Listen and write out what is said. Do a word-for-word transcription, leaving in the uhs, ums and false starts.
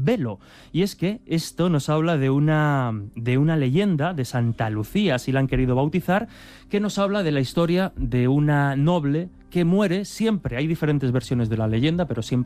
velo. Y es que esto nos habla de una, de una leyenda de Santa Lucía, así la han querido bautizar, que nos habla de la historia de una noble que muere siempre. Hay diferentes versiones de la leyenda, pero siempre